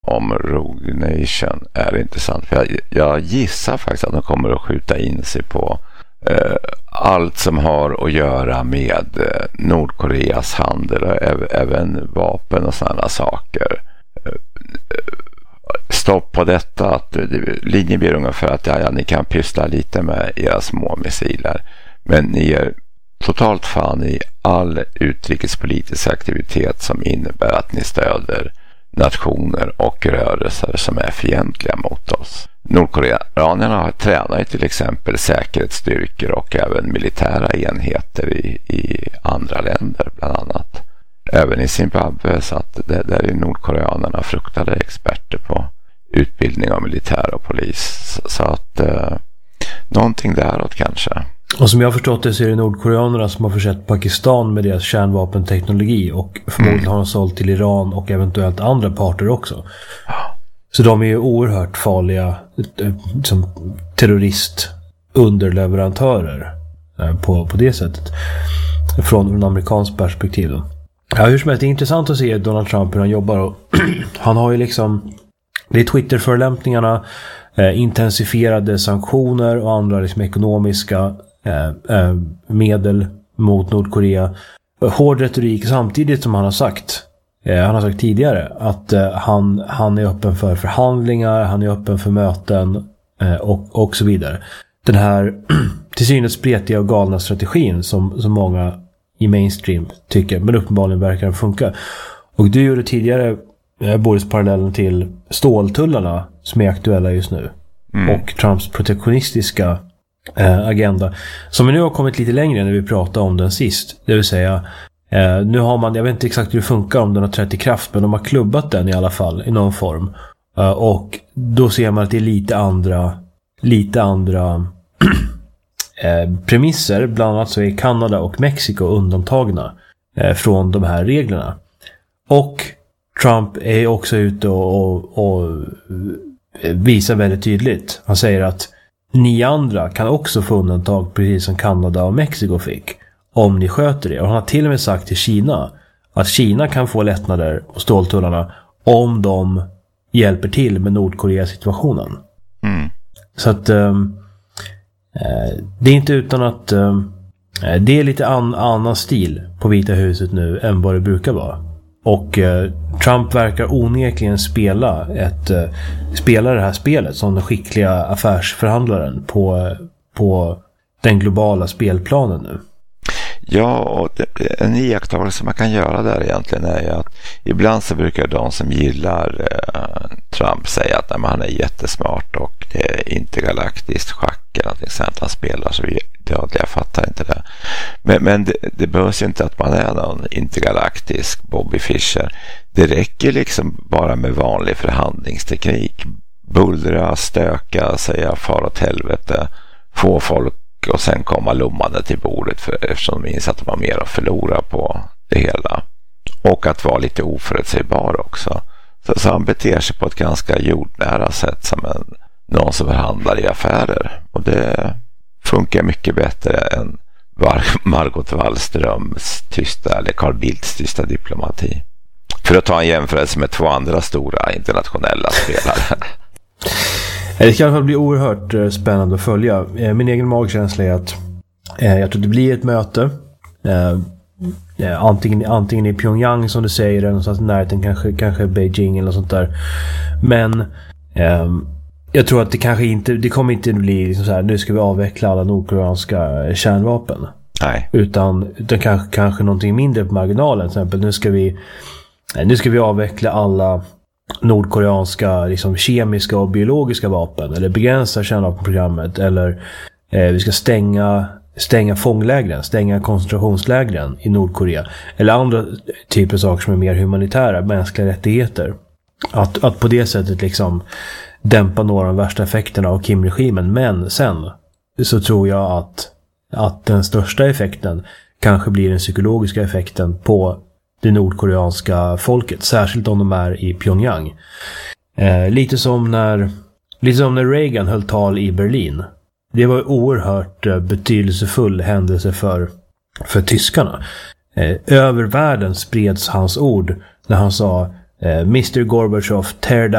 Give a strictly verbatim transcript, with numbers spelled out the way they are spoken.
om Rogue Nation är intressant. För jag, jag gissar faktiskt att de kommer att skjuta in sig på eh, allt som har att göra med eh, Nordkoreas handel och äv, även vapen och sådana saker. Eh, stopp på detta, att linjen blir ungefär att ja, ja, ni kan pyssla lite med era små missiler, men ni är totalt fan i all utrikespolitisk aktivitet som innebär att ni stöder nationer och rörelser som är fientliga mot oss. Nordkoreanerna tränar till exempel säkerhetsstyrkor och även militära enheter i, i andra länder bland annat. Även i Zimbabwe, så att det, där är nordkoreanerna fruktade experter på utbildning av militär och polis. Så att eh, någonting däråt kanske. Och som jag har förstått det så är det nordkoreanerna som har försett Pakistan med deras kärnvapenteknologi och förmodligen mm. har de sålt till Iran och eventuellt andra parter också. Så de är ju oerhört farliga som terroristunderleverantörer på, på det sättet. Från en amerikansk perspektiv då. Ja, hur som helst, det är intressant att se Donald Trump hur han jobbar. Och han har ju liksom, det är Twitter-förolämpningarna, eh, intensifierade sanktioner och andra liksom ekonomiska eh, eh, medel mot Nordkorea. Hård retorik samtidigt som han har sagt, eh, han har sagt tidigare att eh, han, han är öppen för förhandlingar, han är öppen för möten eh, och, och så vidare. Den här till synes spretiga och galna strategin som, som många i mainstream tycker, men uppenbarligen verkar den funka. Och du gjorde tidigare eh, Boris-parallellen till ståltullarna som är aktuella just nu. Mm. Och Trumps protektionistiska eh, agenda som vi nu har kommit lite längre när vi pratade om den sist. Det vill säga, eh, nu har man, jag vet inte exakt hur det funkar om den har trätt i kraft, men de har klubbat den i alla fall i någon form. Eh, och då ser man att det är lite andra lite andra Eh, premisser. Bland annat så är Kanada och Mexiko undantagna eh, från de här reglerna. Och Trump är också ute och, och, och visar väldigt tydligt. Han säger att ni andra kan också få undantag precis som Kanada och Mexiko fick om ni sköter det. Och han har till och med sagt till Kina att Kina kan få lättnader på ståltullarna om de hjälper till med Nordkorea-situationen. Mm. Så att um, det är inte utan att uh, det är lite an- annan stil på Vita huset nu än vad det brukar vara. Och uh, Trump verkar onekligen spela ett uh, spela det här spelet som den skickliga affärsförhandlaren på, uh, på den globala spelplanen nu. Ja, och det, en iakttagelse man kan göra där egentligen är ju att ibland så brukar de som gillar eh, Trump säga att nej, han är jättesmart och det är intergalaktiskt schack eller någonting sånt han spelar, så vi, det, jag fattar inte det. Men, men det, det behövs ju inte att man är någon intergalaktisk Bobby Fischer. Det räcker liksom bara med vanlig förhandlingsteknik. Bullra, stöka, säga far åt helvete, få folk och sen komma lommande till bordet för, eftersom de minns att de har mer att förlora på det hela. Och att vara lite oförutsägbar också. Så, så han beter sig på ett ganska jordnära sätt som en, någon som förhandlar i affärer. Och det funkar mycket bättre än Margot Wallströms tysta eller Carl Bildts tysta diplomati. För att ta en jämförelse med två andra stora internationella spelare. Det kan i alla fall bli oerhört spännande att följa. Min egen magkänsla är att jag tror det blir ett möte. Antingen, antingen i Pyongyang som du säger, eller någonstans i närheten, kanske, kanske Beijing eller något sånt där. Men jag tror att det kanske inte, det kommer inte bli liksom så här, nu ska vi avveckla alla nordkoreanska kärnvapen. Nej. Utan, utan kanske, kanske någonting mindre på marginalen. Till exempel, nu ska vi, nu ska vi avveckla alla nordkoreanska liksom, kemiska och biologiska vapen, eller begränsa kärnvapenprogrammet, eller eh, vi ska stänga stänga fånglägren, stänga koncentrationslägren i Nordkorea, eller andra typer av saker som är mer humanitära, mänskliga rättigheter. Att, att på det sättet liksom dämpa några av de värsta effekterna av Kim-regimen. Men sen så tror jag att, att den största effekten kanske blir den psykologiska effekten på det nordkoreanska folket, särskilt om de är i Pyongyang. Eh, lite som när lite som när Reagan höll tal i Berlin. Det var en oerhört eh, betydelsefull händelse för, för tyskarna. Eh, över världen spreds hans ord när han sa eh, mister Gorbachev, tear down